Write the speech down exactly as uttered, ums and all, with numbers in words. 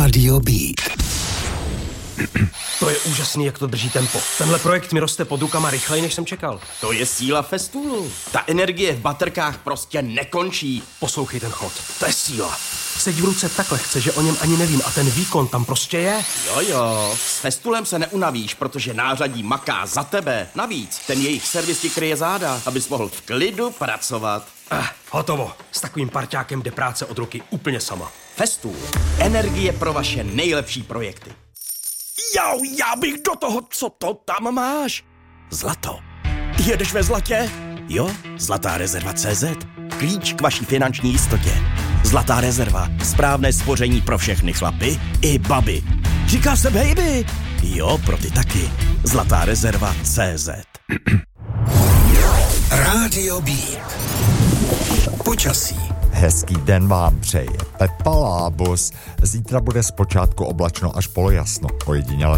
Rádio Beat. To je úžasný, jak to drží tempo. Tenhle projekt mi roste pod rukama rychleji, než jsem čekal. To je síla Festoolu. Ta energie v baterkách prostě nekončí. Poslouchej ten chod. To je síla. Seď v ruce tak lehce, že o něm ani nevím a ten výkon tam prostě je. Jo, jo. S Festoolem se neunavíš, protože nářadí maká za tebe. Navíc, ten jejich servis ti kryje záda, abys mohl v klidu pracovat. Ah, hotovo. S takovým parťákem jde práce od ruky úplně sama. Festool. Energie pro vaše nejlepší projekty. Jau, já bych do toho, co to tam máš? Zlato. Jedeš ve zlatě? Jo, Zlatá rezerva tečka cé zet. Klíč k vaší finanční jistotě. Zlatá rezerva. Správné spoření pro všechny chlapy i baby. Říká se baby? Jo, pro ty taky. Zlatá rezerva tečka cé zet. Rádio Beat. Počasí. Hezký den vám přeje Pepa Lábus. Zítra bude zpočátku oblačno až polojasno. Ojediněle